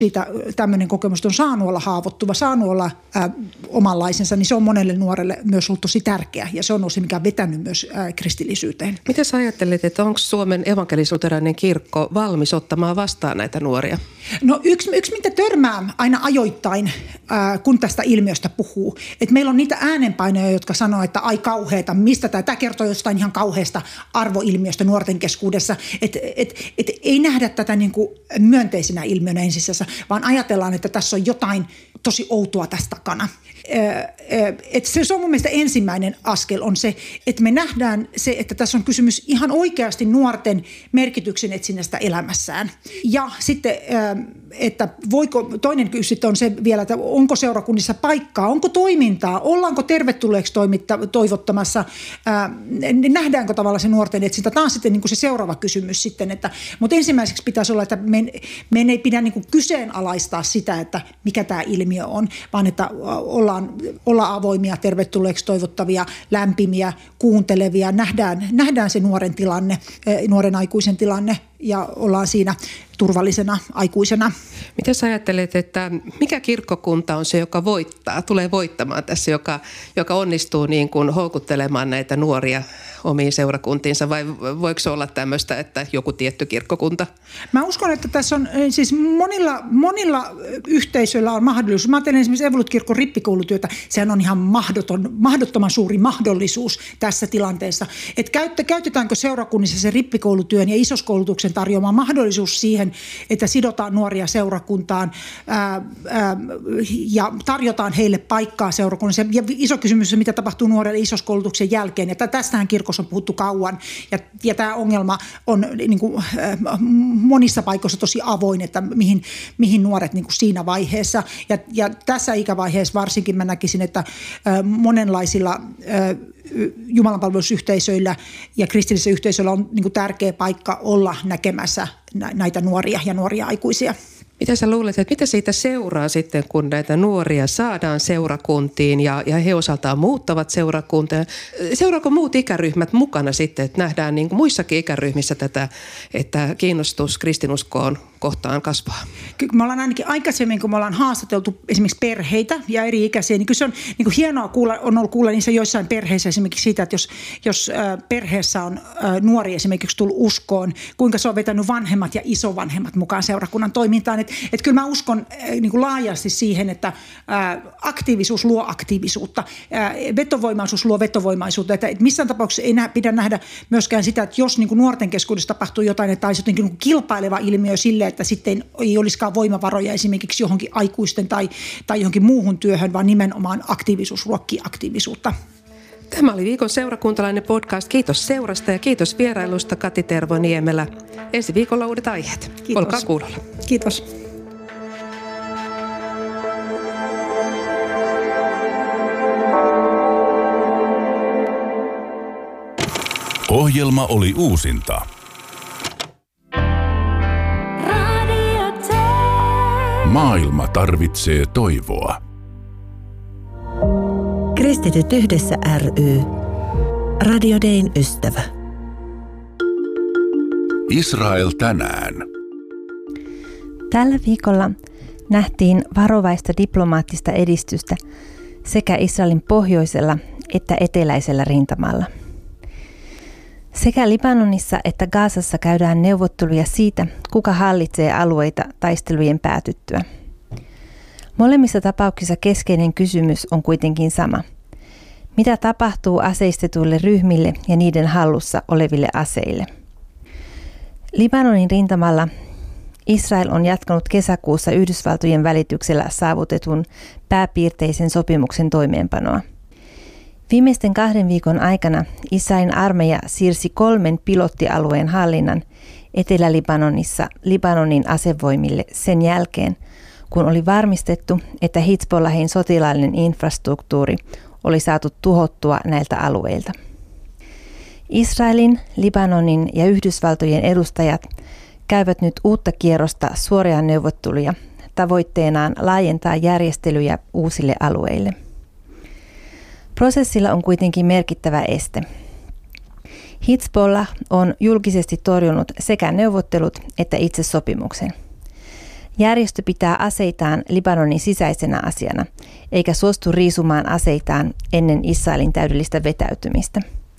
siitä tämmöinen kokemus on saanut olla haavoittuva, saanut olla omanlaisensa, niin se on monelle nuorelle myös ollut tosi tärkeä. Ja se on ollut se, mikä on vetänyt myös kristillisyyteen. Miten sä ajattelet, että onko Suomen evankelis-luterilainen kirkko valmis ottamaan vastaan näitä nuoria? No yksi mitä törmää aina ajoittain, kun tästä ilmiöstä puhuu, että meillä on niitä äänenpainoja, jotka sanoo, että ai kauheeta, mistä tämä kertoo jostain ihan kauheasta arvoilmiöstä nuorten keskuudessa, että ei nähdä tätä niin kuin myönteisenä ilmiönä ensisijaisesti, vaan ajatellaan, että tässä on jotain tosi outoa tästä takana. Se on mun mielestä ensimmäinen askel on se, että me nähdään se, että tässä on kysymys ihan oikeasti nuorten merkityksen etsinnästä elämässään. Ja sitten, että toinen kysymys on se vielä, että onko seurakunnissa paikkaa, onko toimintaa, ollaanko tervetulleeksi toivottamassa, nähdäänkö tavallaan se nuorten etsintä. Tämä on sitten niin kuin se seuraava kysymys sitten, mutta ensimmäiseksi pitäisi olla, että meidän ei pidä niin kuin kyseenalaistaa sitä, että mikä tämä ilmiö on, vaan että ollaan avoimia, tervetulleeksi toivottavia, lämpimiä, kuuntelevia, nähdään se nuoren tilanne, nuoren aikuisen tilanne ja ollaan siinä turvallisena aikuisena. Miten sä ajattelet, että mikä kirkkokunta on se, joka tulee voittamaan tässä, joka onnistuu niin kuin houkuttelemaan näitä nuoria omiin seurakuntiinsa, vai voiko se olla tämmöistä, että joku tietty kirkkokunta? Mä uskon, että tässä on siis monilla yhteisöillä on mahdollisuus. Mä ajattelen esimerkiksi Evolut-kirkon rippikoulutyötä, sehän on ihan mahdottoman suuri mahdollisuus tässä tilanteessa. Että käytetäänkö seurakunnissa se rippikoulutyön ja isoskoulutuksen tarjoama mahdollisuus siihen, että sidotaan nuoria seurakuntaan ja tarjotaan heille paikkaa seurakunnassa. Ja iso kysymys on, mitä tapahtuu nuorelle isoskoulutuksen jälkeen. Ja tästähän kirkossa on puhuttu kauan. Ja tämä ongelma on niin kuin, monissa paikoissa tosi avoin, että mihin nuoret niin kuin siinä vaiheessa. Ja tässä ikävaiheessa varsinkin mä näkisin, että monenlaisilla jumalanpalvelusyhteisöillä ja kristillisillä yhteisöillä on niin kuin tärkeä paikka olla näkemässä näitä nuoria ja nuoria aikuisia. Mitä sä luulet, että mitä siitä seuraa sitten, kun näitä nuoria saadaan seurakuntiin ja he osaltaan muuttavat seurakuntia? Seuraako muut ikäryhmät mukana sitten, että nähdään niin kuin muissakin ikäryhmissä tätä, että kiinnostus kristinuskoon kohtaan kasvaa? Kyllä me ollaan ainakin aikaisemmin, kun me ollaan haastateltu esimerkiksi perheitä ja eri ikäisiä, niin kyllä se on niin kuin hienoa on ollut kuulla niissä joissain perheissä esimerkiksi siitä, että jos perheessä on nuori esimerkiksi tullut uskoon, kuinka se on vetänyt vanhemmat ja isovanhemmat mukaan seurakunnan toimintaan. Että kyllä mä uskon niin kuin laajasti siihen, että aktiivisuus luo aktiivisuutta, vetovoimaisuus luo vetovoimaisuutta. Että missään tapauksessa ei pidä nähdä myöskään sitä, että jos niin kuin nuorten keskuudessa tapahtuu jotain, että olisi jotenkin niin kuin kilpaileva ilmiö sille, että sitten ei olisikaan voimavaroja esimerkiksi johonkin aikuisten tai johonkin muuhun työhön, vaan nimenomaan aktiivisuus ruokkii aktiivisuutta. Tämä oli viikon seurakuntalainen podcast. Kiitos seurasta ja kiitos vierailusta Kati Tervoniemelä. Ensi viikolla uudet aiheet. Kiitos. Olkaa kuulolla. Kiitos. Ohjelma oli uusinta. Maailma tarvitsee toivoa. Kristityt yhdessä ry. Radio Dayn ystävä. Israel tänään. Tällä viikolla nähtiin varovaista diplomaattista edistystä sekä Israelin pohjoisella että eteläisellä rintamalla. Sekä Libanonissa että Gazassa käydään neuvotteluja siitä, kuka hallitsee alueita taistelujen päätyttyä. Molemmissa tapauksissa keskeinen kysymys on kuitenkin sama. Mitä tapahtuu aseistetuille ryhmille ja niiden hallussa oleville aseille? Libanonin rintamalla Israel on jatkanut kesäkuussa Yhdysvaltojen välityksellä saavutetun pääpiirteisen sopimuksen toimeenpanoa. Viimeisten 2 viikon aikana Israelin armeija siirsi 3 pilottialueen hallinnan Etelä-Libanonissa Libanonin asevoimille sen jälkeen, kun oli varmistettu, että Hizbollahin sotilaallinen infrastruktuuri oli saatu tuhottua näiltä alueilta. Israelin, Libanonin ja Yhdysvaltojen edustajat käyvät nyt uutta kierrosta suoria neuvotteluja tavoitteenaan laajentaa järjestelyjä uusille alueille. Prosessilla on kuitenkin merkittävä este. Hizbollah on julkisesti torjunut sekä neuvottelut että itse sopimuksen. Järjestö pitää aseitaan Libanonin sisäisenä asiana, eikä suostu riisumaan aseitaan ennen Israelin täydellistä vetäytymistä.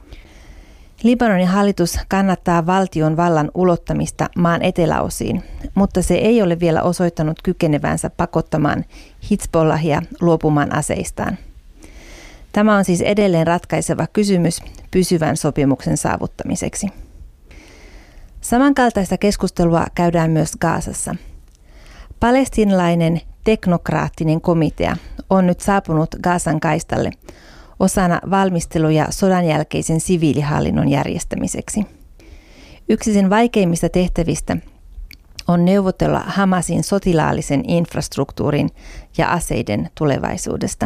Libanonin hallitus kannattaa valtion vallan ulottamista maan eteläosiin, mutta se ei ole vielä osoittanut kykenevänsä pakottamaan Hizbollahia luopumaan aseistaan. Tämä on siis edelleen ratkaiseva kysymys pysyvän sopimuksen saavuttamiseksi. Samankaltaista keskustelua käydään myös Gazassa. Palestiinalainen teknokraattinen komitea on nyt saapunut Gazan kaistalle osana valmisteluja sodan jälkeisen siviilihallinnon järjestämiseksi. Yksi sen vaikeimmista tehtävistä on neuvotella Hamasin sotilaallisen infrastruktuurin ja aseiden tulevaisuudesta.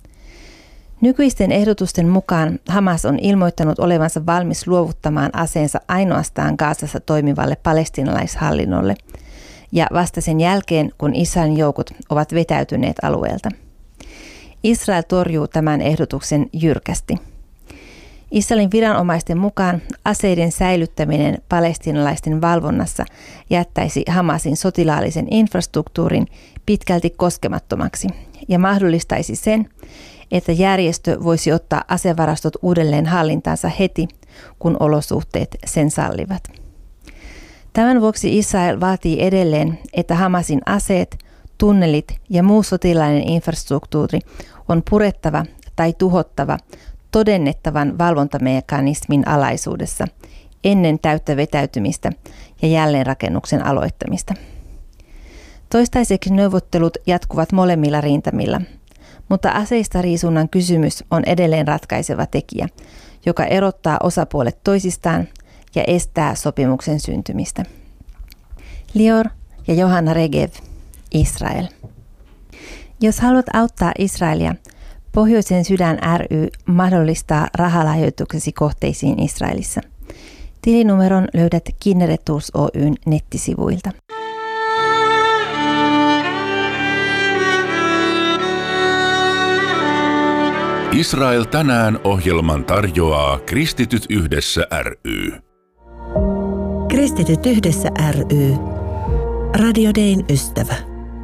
Nykyisten ehdotusten mukaan Hamas on ilmoittanut olevansa valmis luovuttamaan aseensa ainoastaan Gazassa toimivalle palestiinalaishallinnolle ja vasta sen jälkeen, kun Israelin joukot ovat vetäytyneet alueelta. Israel torjuu tämän ehdotuksen jyrkästi. Israelin viranomaisten mukaan aseiden säilyttäminen palestiinalaisten valvonnassa jättäisi Hamasin sotilaallisen infrastruktuurin pitkälti koskemattomaksi ja mahdollistaisi sen, että järjestö voisi ottaa asevarastot uudelleen hallintaansa heti, kun olosuhteet sen sallivat. Tämän vuoksi Israel vaatii edelleen, että Hamasin aseet, tunnelit ja muu sotilainen infrastruktuuri on purettava tai tuhottava todennettavan valvontamekanismin alaisuudessa ennen täyttä vetäytymistä ja jälleenrakennuksen aloittamista. Toistaiseksi neuvottelut jatkuvat molemmilla rintamilla, mutta aseistariisunnan kysymys on edelleen ratkaiseva tekijä, joka erottaa osapuolet toisistaan ja estää sopimuksen syntymistä. Lior ja Johanna Regev, Israel. Jos haluat auttaa Israelia, Pohjoisen sydän ry mahdollistaa rahalahjoituksesi kohteisiin Israelissa. Tilinumeron löydät Kinneret Tours Oyn nettisivuilta. Israel tänään -ohjelman tarjoaa Kristityt yhdessä ry. Kristityt yhdessä ry. Radio Dayn ystävä.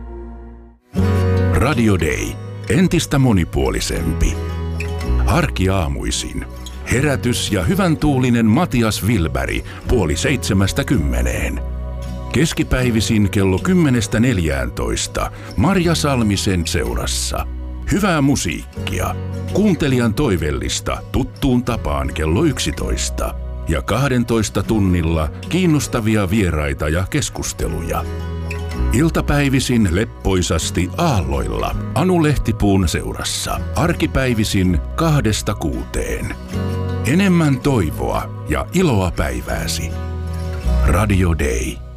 Radio Day. Entistä monipuolisempi. Arkiaamuisin. Herätys ja hyvän tuulinen Matias Wilberg 6:30. Keskipäivisin kello 10:14 Marja Salmisen seurassa. Hyvää musiikkia. Kuuntelijan toivellista tuttuun tapaan kello 11. Ja 12 tunnilla kiinnostavia vieraita ja keskusteluja. Iltapäivisin leppoisasti aalloilla Anu Lehtipuun seurassa. Arkipäivisin 2-6. Enemmän toivoa ja iloa päivääsi. Radio Day.